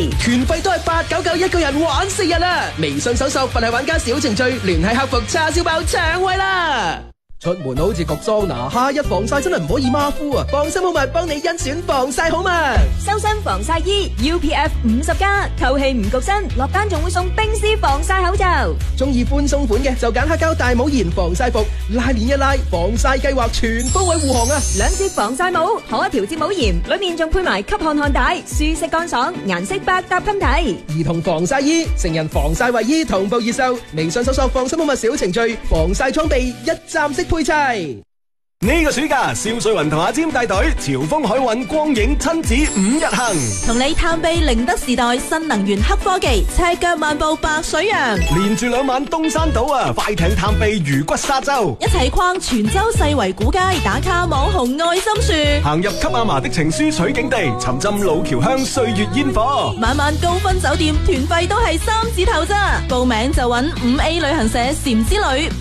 團費都係899一個人玩4日啊！微信搜索佛系玩家小程序，聯繫客服叉燒包搶位啦！出門好似焗桑拿，夏日防曬真係唔可以馬虎啊！放心好物幫你甄選防曬好物， 修身防曬衣 UPF 50+，透氣唔焗身，落單仲會送冰絲防曬口罩。 中意寬鬆款嘅就揀黑膠大帽檐防曬服，拉鏈一拉，防曬計劃全方位護航啊！2 節防曬帽，可調節帽檐，裏面仲配埋吸汗汗帶，舒適乾爽，顏色百搭襟睇。 兒童防曬衣、成人防曬衛衣同步熱售，微信搜索放心好物小程序，防曬裝備一站式配齊。 呢個暑假，邵瑞雲同阿尖帶隊潮豐海運光影親子5日行， 同你探秘寧德時代新能源黑科技，赤腳漫步白水洋， 連住2晚東山島啊，快艇探秘魚骨沙洲， 一齊逛泉州世圍古街，打卡網紅愛心樹， 行入給阿嫲的情書取景地，沉浸老橋鄉歲月煙火， 晚晚高分酒店，團費都係3字頭咋，報名就揾5A 旅行社禪之旅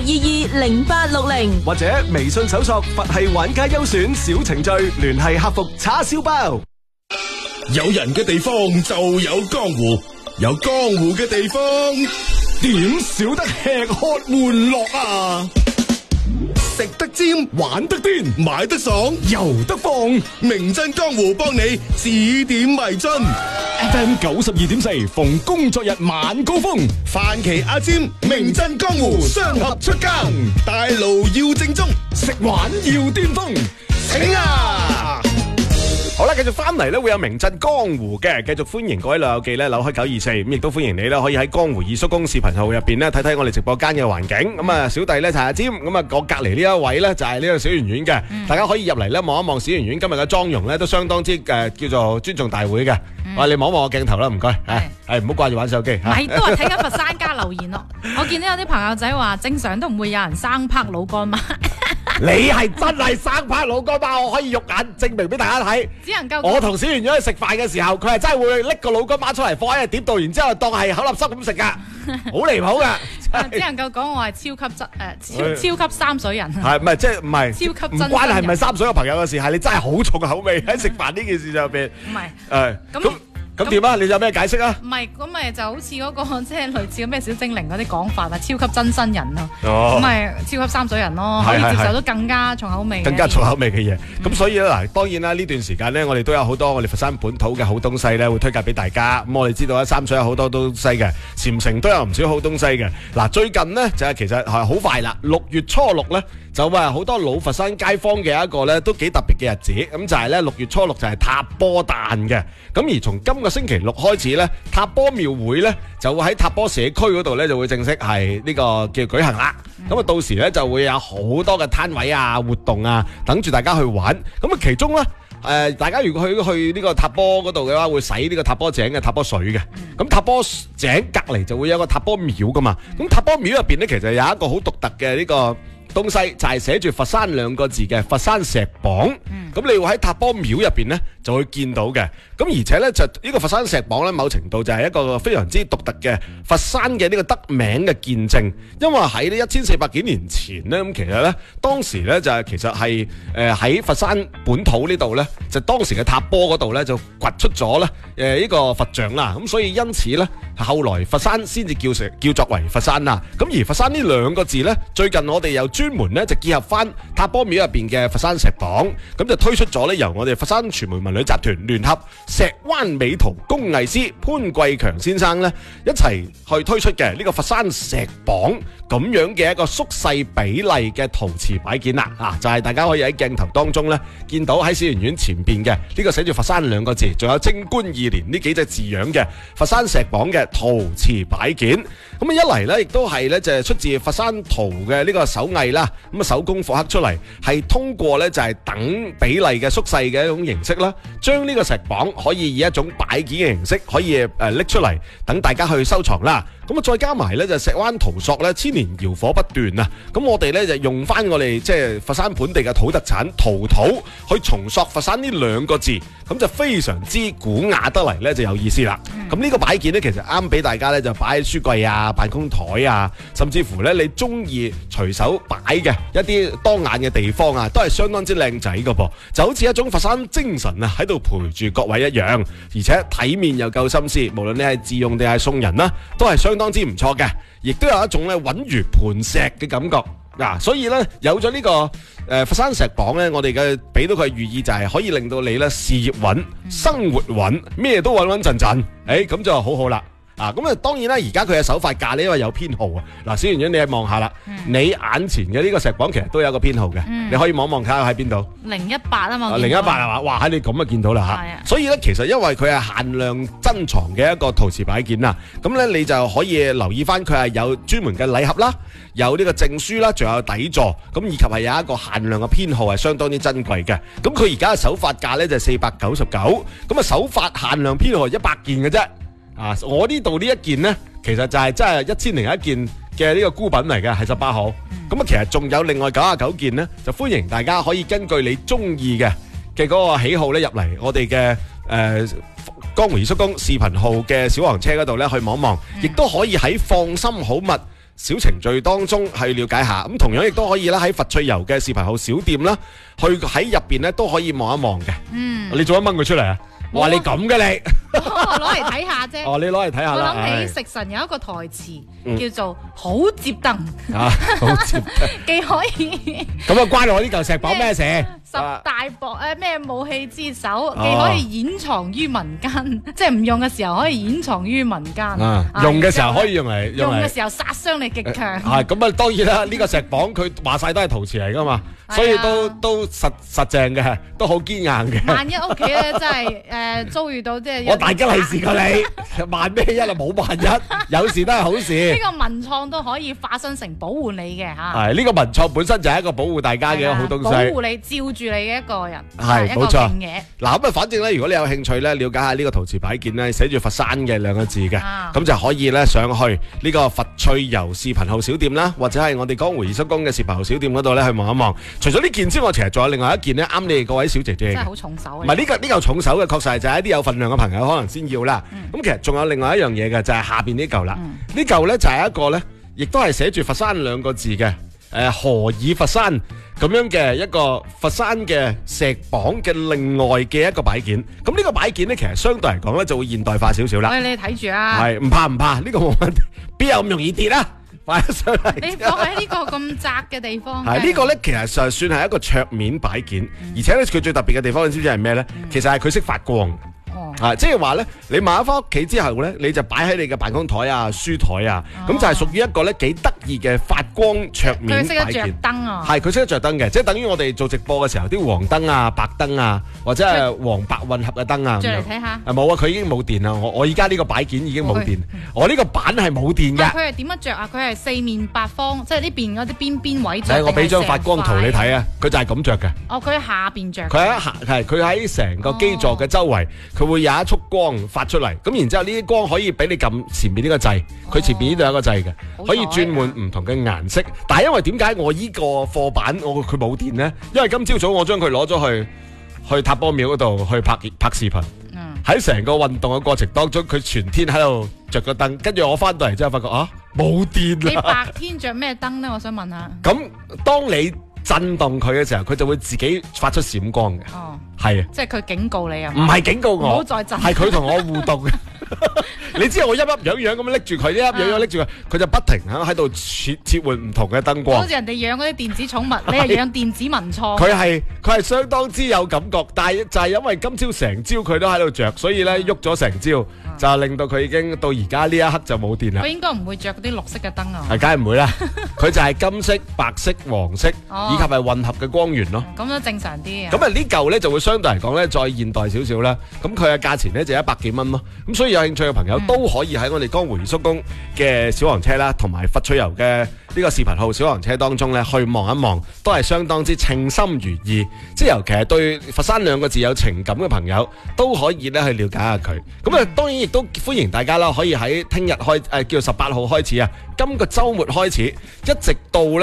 86220860， 或者微信搜索佛系玩家優選小程序，聯繫客服叉燒包。 有人嘅地方就有江湖，有江湖嘅地方點少得吃喝玩樂啊！食得尖，玩得癲，買得爽，遊得放，名震江湖幫你指點迷津。FM 92.4，逢工作日晚高峰，范琪阿尖，名震江湖雙合出更，大爐要正宗，食玩要巔峰，請啊！ 好啦，繼續翻嚟咧，會有名震江湖嘅，繼續歡迎各位老友記咧，扭開924，咁亦都歡迎你咧，可以喺江湖二叔公視頻號入邊咧睇睇我哋直播間嘅環境。咁啊，小弟咧就係阿尖，咁啊我隔籬呢一位咧就係呢個小圓圓嘅，大家可以入嚟咧望一望小圓圓今日嘅妝容咧，都相當之叫做尊重大會嘅。哇，你望一望個鏡頭啦，唔該，係唔好掛住玩手機。 唔係，都係睇緊佛山家留言咯。我見到有啲朋友仔話，正常都唔會有人生拍老乾媽。 你係真係生拍老乾媽，我可以肉眼證明俾大家睇。 只能夠我同小圓圓去食飯嘅時候，佢係真係會拎個老乾媽出嚟放喺個碟度，然之後當係口立濕咁食噶，好離譜噶。 只能夠講我係超級三水人。 係唔係即係唔係？ 超級真。 唔關係咪三水嘅朋友嘅事，係你真係好重口味喺食飯呢件事上邊。 唔係。 咁點啊？你有咩解釋啊？ 唔係，咁咪就好似嗰個即係類似咩小精靈嗰啲講法啊，超級真身人咯。咁咪超級三水人咯，可以接受到更加重口味嘅嘢。咁所以咧嗱，當然啦，呢段時間咧，我哋都有好多我哋佛山本土嘅好東西咧，會推介俾大家。咁我哋知道咧，三水有好多東西嘅，禪城都有唔少好東西嘅。嗱，最近呢，就係其實係好快啦，6月初6咧就話好多老佛山街坊嘅一個咧都幾特別嘅日子。咁就係咧6月初6就係塔波誕嘅。咁而從今個星期6開始咧，塔波廟會咧就會喺塔波社區嗰度咧就會正式係呢個叫舉行啦。咁啊到時咧就會有好多嘅攤位啊、活動啊，等住大家去玩。咁啊其中咧大家如果去呢個塔波嗰度嘅話，會洗呢個塔波井嘅塔波水嘅。咁塔波井隔離就會有個塔波廟噶嘛。咁塔波廟入邊咧其實有一個好獨特嘅呢個東西，就係寫住佛山2個字嘅佛山石榜。咁你會喺塔波廟入邊咧就會見到嘅。咁而且咧就呢個佛山石榜咧，某程度就係一個非常之獨特嘅佛山嘅呢個得名嘅見證。因為喺呢1400幾年前咧，咁其實咧當時咧就係其實係喺佛山本土呢度咧，就當時嘅塔波嗰度咧就掘出咗咧呢個佛像啦。咁所以因此咧，後來佛山先至叫作為佛山啦。咁而佛山呢2個字咧，最近我哋又專門咧就結合翻塔波廟入邊嘅佛山石榜，咁就推出咗咧由我哋佛山傳媒文旅集團聯合石灣美圖工藝師潘貴強先生咧一齊去推出嘅呢個佛山石榜咁樣嘅一個縮細比例嘅陶瓷擺件啦。就係大家可以喺鏡頭當中咧見到喺小圓圓前邊嘅呢個寫住佛山2個字，仲有貞觀2年呢幾隻字樣嘅佛山石榜嘅陶瓷擺件。咁一嚟咧亦都係咧就係出自佛山陶嘅呢個手藝啦。咁手工復刻出嚟係通過咧就係等比例嘅縮細嘅一種形式啦，將呢個石榜可以以一種擺件嘅形式可以拎出嚟等大家去收藏啦。咁再加埋咧就石灣陶塑咧千年窯火不斷啊！咁我哋咧就用翻我哋即係佛山本地嘅土特產陶土去重塑佛山呢2個字，咁就非常之古雅得嚟咧就有意思啦。 咁呢個擺件咧，其實啱俾大家咧就擺喺書櫃啊、辦公台啊，甚至乎咧你中意隨手擺嘅一啲當眼嘅地方啊，都係相當之靚仔噶噃，就好似一種佛山精神啊喺度陪住各位一樣，而且體面又夠心思，無論你係自用定係送人啦，都係相當之唔錯嘅，亦都有一種咧穩如磐石嘅感覺。所以咧有咗呢個佛山石榜咧，我哋嘅俾到佢嘅寓意就係可以令到你咧事業穩、生活穩，咩都穩穩陣陣，咁就好好啦。咁啊，當然啦，而家佢嘅首發價咧，因為有編號啊。小圓圓，你望下啦，你眼前嘅呢個石榜其實都有個編號嘅，你可以望望睇下喺邊度。 018啊嘛 ，018係嘛？哇，你咁啊見到啦嚇。所以咧，其實因為佢係限量珍藏嘅一個陶瓷擺件啦，咁咧你就可以留意翻佢係有專門嘅禮盒啦，有呢個證書啦，仲有底座，咁以及係有一個限量嘅編號係相當之珍貴嘅。咁佢而家嘅首發價咧就係499，咁啊首發限量編號係100件嘅啫。我呢度呢一件呢，其實就係真係1001件嘅呢個孤品嚟嘅，係18號。咁其實仲有另外99件呢，就歡迎大家可以根據你中意嘅嗰個喜好咧入嚟我哋嘅江湖二叔公視頻號嘅小黃車嗰度咧去望望，亦都可以喺放心好物小程序當中去了解下。咁同樣亦都可以啦喺佛趣遊嘅視頻號小店啦，去喺入邊咧都可以望一望嘅。你做乜掹佢出嚟啊？哇！你咁嘅你， 我攞嚟睇下啫。 你攞嚟睇下啦。 我諗起食神有一個台詞叫做好接凳， 好接凳， 既可以咁啊關我呢嚿石榜咩事 ？10大博咩武器之首，既可以掩藏於民間，即係唔用嘅時候可以掩藏於民間， 用嘅時候可以用嘅時候殺傷力極強。 咁啊，當然啦，呢個石榜佢話晒都係陶瓷嚟噶嘛，所以都實正嘅，都好堅硬嘅。 萬一屋企咧真係遭遇到即係我大吉利是過你，萬咩一啊冇萬一，有時都係好事。 呢個文創都可以化身成保護你嘅嚇。 係呢個文創本身就係一個保護大家嘅好東西， 保護你照住你嘅一個人， 係冇錯嘢。 嗱咁啊，反正咧，如果你有興趣咧，了解下呢個陶瓷擺件咧，寫住佛山嘅2個字嘅，咁就可以咧上去呢個佛趣遊視頻號小店啦，或者係我哋江湖二叔公嘅視頻號小店嗰度咧去望一望。除咗呢件之外，其實仲有另外一件咧，啱你哋各位小姐姐嘅， 真係好重手。 唔係呢嚿重手嘅，確實係就係一啲有份量嘅朋友可能先要啦。咁其實仲有另外一樣嘢嘅，就係下邊呢嚿啦。呢嚿咧就係一個咧，亦都係寫住佛山2個字嘅，何以佛山咁樣嘅一個佛山嘅石榜嘅另外嘅一個擺件。咁呢個擺件咧，其實相對嚟講咧就會現代化少少啦。 你睇住啊， 係唔怕，呢個冇問題，邊有咁容易跌啊？擺上嚟， 你放喺呢個咁窄嘅地方， 係呢個咧，其實就算係一個桌面擺件，而且咧佢最特別嘅地方，你知唔知係咩咧？其實係佢識發光。即係話咧，你買翻屋企之後咧，你就擺喺你嘅辦公台啊、書台啊，咁就係屬於一個咧幾得意嘅發光桌面擺件。佢識得着燈啊， 係佢識得着燈嘅，即係等於我哋做直播嘅時候，啲黃燈啊、白燈啊，或者係黃白混合嘅燈啊。 着嚟睇下。 冇啊，佢已經冇電啦。我依家呢個擺件已經冇電，我呢個板係冇電㗎。 佢係點樣着啊？佢係四面八方，即係呢邊嗰啲邊位着。 我俾張發光圖你睇啊，佢就係咁着嘅。 佢喺下邊着。 佢喺成個基座嘅周圍，佢會有一束光發出嚟，咁然之後呢啲光可以俾你撳前面呢個掣，佢前面呢度有一個掣嘅，可以轉換唔同嘅顏色。但係因為點解我依個貨板佢冇電呢？因為今朝早我將佢攞咗去塔波廟嗰度去拍視頻，喺成個運動嘅過程當中，佢全天喺度着個燈，跟住我翻到嚟之後發覺冇電啦。 你白天着咩燈呢？我想問下。 咁當你震動佢嘅時候，佢就會自己發出閃光嘅。係啊， 即係佢警告你啊？ 唔係警告我， 唔好再震。 係佢同我互動嘅。你知我一粒樣咁樣拎住佢，一粒樣拎住佢，佢就不停喺度切換唔同嘅燈光。 好似人哋養嗰啲電子寵物，你係養電子文創。 佢係相當之有感覺，但係就係因為今朝成朝佢都喺度着，所以咧喐咗成朝，就令到佢已經到而家呢一刻就冇電啦。 佢應該唔會着嗰啲綠色嘅燈啊。 係，梗係唔會啦。佢就係金色、白色、黃色，以及係混合嘅光源咯。 咁都正常啲。 咁呢嚿咧就會相對嚟講咧再現代少少啦。咁佢嘅價錢咧就100幾蚊咯。咁所以有興趣嘅朋友都可以喺我哋江湖二叔公嘅小黃車啦，同埋佛趣遊嘅呢個視頻號小黃車當中咧去望一望，都係相當之稱心如意。即係尤其係對佛山2個字有情感嘅朋友，都可以咧去了解下佢。咁啊，當然亦都歡迎大家啦，可以喺聽日叫18號開始啊，今個週末開始，一直到咧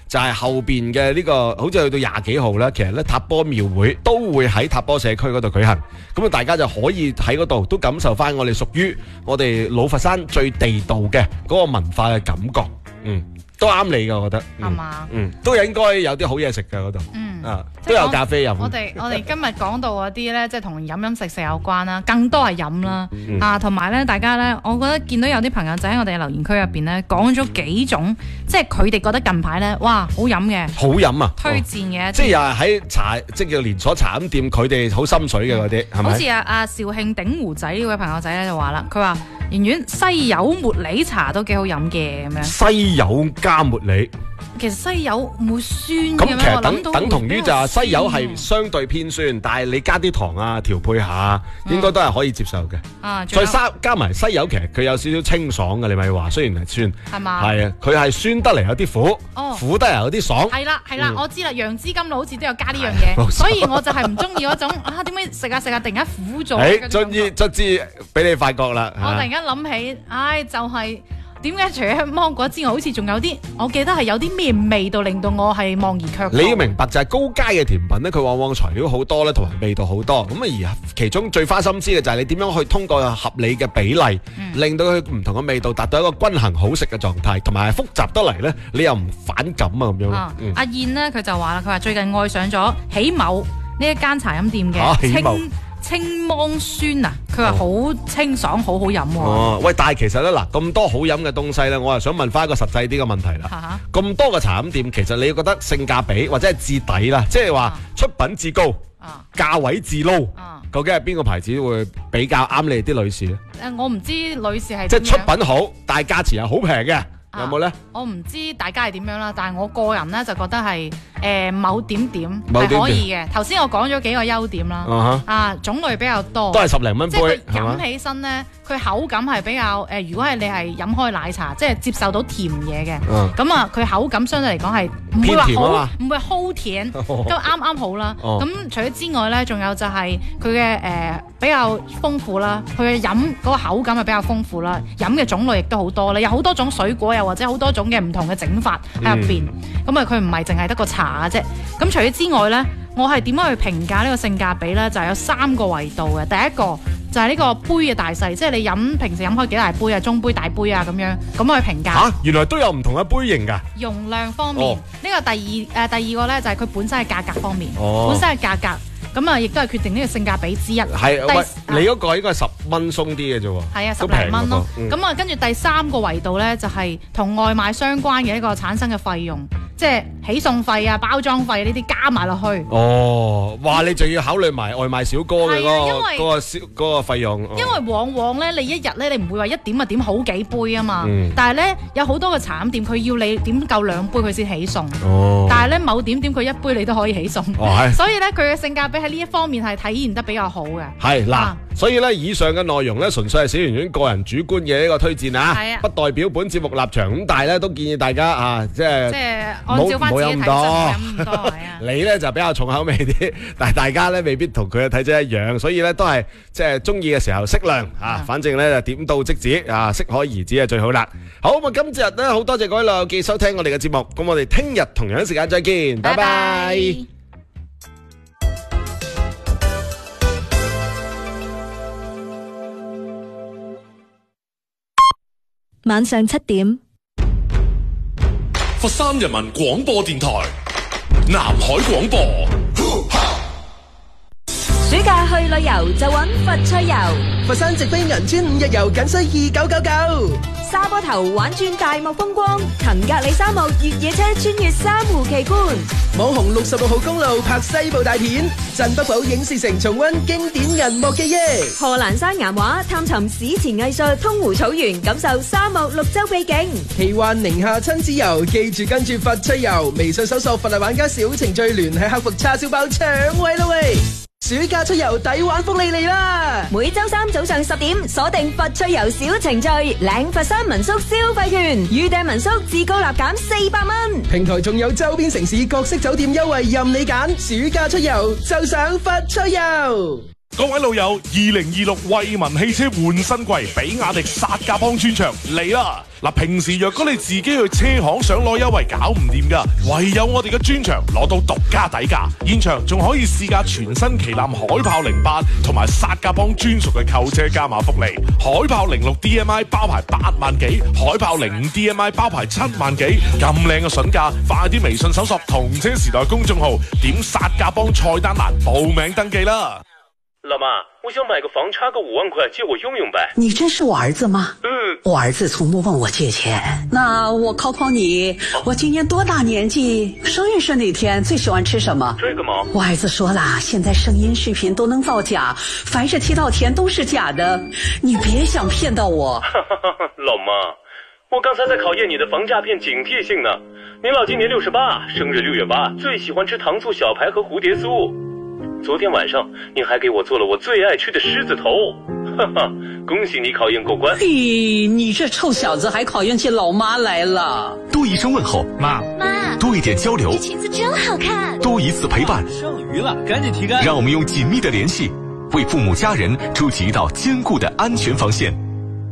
就係後邊嘅呢個，好似去到廿幾號啦。其實咧，塔波廟會都會喺塔波社區嗰度舉行，咁啊，大家就可以喺嗰度都感受翻我哋屬於我哋老佛山最地道嘅嗰個文化嘅感覺。都啱你噶，我覺得係嘛？ 都應該有啲好嘢食噶嗰度。都有咖啡飲。 我哋今日講到嗰啲咧，即係同飲食有關啦，更多係飲啦。同埋咧，大家咧，我覺得見到有啲朋友仔喺我哋嘅留言區入邊咧，講咗幾種，即係佢哋覺得近排咧，哇，好飲嘅， 好飲啊！ 推薦嘅， 即係又係喺即係叫連鎖茶飲店，佢哋好心水嘅嗰啲，係咪？ 好似阿肇慶鼎湖仔呢位朋友仔咧就話啦，佢話圓圓西柚茉莉茶都幾好飲嘅咁樣。 西柚加茉莉。 其實西柚唔會酸嘅咁咩？ 其實等同於就係西柚係相對偏酸，但係你加啲糖啊調配下，應該都係可以接受嘅。再加埋西柚，其實佢有少少清爽嘅，你咪話雖然係酸， 係嘛？ 係啊，佢係酸得嚟有啲苦，苦得嚟有啲爽。 係啦，我知啦，楊枝甘露好似都有加呢樣嘢，所以我就係唔中意嗰種點解食下突然間苦咗？ 卒之俾你發覺啦！ 我突然間諗起，就係。點解除咗芒果之外，好似仲有啲，我記得係有啲咩味道令到我係望而卻步。 你要明白就係高階嘅甜品咧，佢往往材料好多咧，同埋味道好多。咁而其中最花心思嘅就係你點樣去通過合理嘅比例，令到佢唔同嘅味道達到一個均衡好食嘅狀態，同埋複雜得嚟咧，你又唔反感啊咁樣。 阿燕呢，佢就話啦，佢話最近愛上咗喜某呢一間茶飲店嘅青芒酸啊，佢話好清爽，好好飲喎。 喂，但係其實咧嗱，咁多好飲嘅東西咧，我係想問翻一個實際啲嘅問題啦。咁多嘅茶飲店，其實你覺得性價比或者係至抵啦，即係話出品至高，價位至撈，究竟係邊個牌子會比較啱你哋啲女士咧？ 我唔知女士係即係出品好，但係價錢又好平嘅。有冇咧？ 我唔知大家係點樣啦，但係我個人咧就覺得係某點點係可以嘅。頭先我講咗幾個優點啦，種類比較多， 都係10零蚊杯， 即係佢飲起身咧，佢口感係比較如果係你係飲開奶茶，即係接受到甜嘢嘅，咁啊佢口感相對嚟講係唔會話好，唔會好甜，咁啱好啦。咁除咗之外咧，仲有就係佢嘅比較豐富啦，佢嘅飲嗰個口感係比較豐富啦，飲嘅種類亦都好多啦，有好多種水果又或者好多種嘅唔同嘅整法喺入邊，咁啊佢唔係淨係得個茶嘅啫。咁除咗之外咧，我係點樣去評價呢個性價比咧？就係有3個維度嘅。第一個就係呢個杯嘅大細，即係你平時飲開幾大杯啊、中杯、大杯啊咁樣，咁去評價。 原來都有唔同嘅杯型㗎。 容量方面，呢個第二個咧就係佢本身嘅價格方面，本身嘅價格。咁啊，亦都係決定呢個性價比之一。 係，喂，你嗰個應該係10蚊鬆啲嘅啫喎。係啊，10零蚊咯。咁啊，跟住第3個維度咧，就係同外賣相關嘅一個產生嘅費用，即係起送費啊、包裝費呢啲加埋落去。 哇！你仲要考慮埋外賣小哥嘅嗰個費用。 因為往往咧，你一日咧，你唔會話一點就點好幾杯啊嘛。但係咧，有好多嘅茶飲店，佢要你點夠2杯佢先起送。但係咧，某點佢一杯你都可以起送。所以咧，佢嘅性價比喺呢一方面係體現得比較好嘅。 係嗱，所以咧以上嘅內容咧，純粹係小圓圓個人主觀嘅一個推薦啊，不代表本節目立場。咁但係咧都建議大家即係按照翻自己體質飲咁多。 你咧就比較重口味啲，但係大家咧未必同佢嘅體質一樣，所以咧都係即係中意嘅時候適量啊。反正咧就點到即止啊，適可而止係最好啦。好，咁今日咧好多謝各位老友記收聽我哋嘅節目，咁我哋聽日同樣時間再見，拜拜。 晚上7點， 佛山人民廣播電台南海廣播。 暑假去旅遊就揾佛趣遊， 佛山直飛銀川5日遊僅需2999。 沙坡頭玩轉大漠風光，騰格里沙漠越野車穿越珊瑚奇觀， 網紅66號公路拍西部大片，鎮北堡影視城重溫經典銀幕記憶， 賀蘭山岩畫探尋史前藝術，通湖草原感受沙漠綠洲秘境， 奇幻寧夏親子遊，記住跟住佛趣遊，微信搜索佛系玩家小程序聯繫客服叉燒包搶位啦喂！暑假出遊抵玩福利嚟啦！ 每周3早上10點鎖定佛趣遊小程序，領佛山民宿消費券，預訂民宿至高立減400蚊。 平台仲有周邊城市各式酒店優惠任你揀，暑假出遊就上佛趣遊。 各位老友，2026惠民汽車換新季，比亞迪殺價幫專場嚟啦！嗱，平時若果你自己去車行想攞優惠搞唔掂噶，唯有我哋嘅專場攞到獨家底價，現場仲可以試駕全新旗艦海豹08同埋殺價幫專屬嘅購車加碼福利，海豹06 DMI 包牌8萬幾，海豹05 DMI 包牌7萬幾，咁靚嘅筍價，快啲微信搜索同車時代公眾號，點殺價幫菜單欄報名登記啦！ 老媽，我想買個房，差個5萬塊，借我用用唄。 你真是我兒子嗎？我兒子從不問我借錢。那我考考你，我今年多大年紀？生日是哪天？最喜歡吃什麼？ 這個嘛， 我兒子說了，現在聲音視頻都能造假，凡是提到錢都是假的，你別想騙到我。 老媽，我剛才在考驗你的防詐騙警惕性呢。您老今年68，生日6月8，最喜歡吃糖醋小排和蝴蝶酥。昨天晚上你還給我做了我最愛吃的獅子頭，哈哈，恭喜你考驗過關。 嘿，你這臭小子還考驗起老媽來了。 多一聲問候，媽，多一點交流， 這裙子真好看， 多一次陪伴， 剩餘了，趕緊提竿。 讓我們用緊密的聯繫，為父母家人築起一道堅固的安全防線。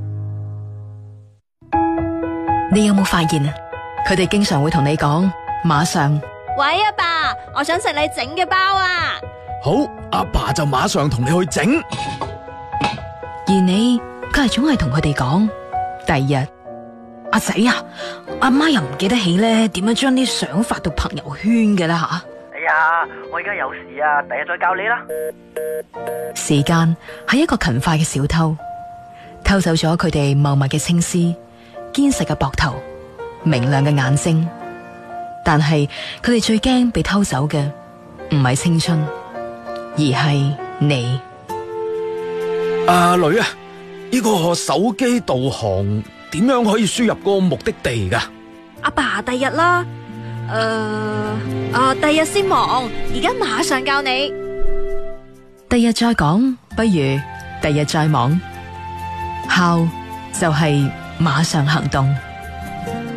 你有冇發現啊？佢哋經常會同你講，馬上。 喂，阿爸，我想食你整嘅包啊！ 好，阿爸就馬上同你去整。 而你佢係總係同佢哋講，第二日阿仔啊，阿媽又唔記得起咧點樣將啲相發到朋友圈嘅啦吓。 哎呀，我而家有事啊，第日再教你啦。 時間係一個勤快嘅小偷，偷走咗佢哋茂密嘅青絲、堅實嘅膊頭、明亮嘅眼睛，但係佢哋最驚被偷走嘅唔係青春，而係你。 阿女啊，呢個手機導航點樣可以輸入個目的地噶？ 阿爸，第日啦。第日先忙，而家馬上教你。 第日再講，不如第日再忙。孝就係馬上行動。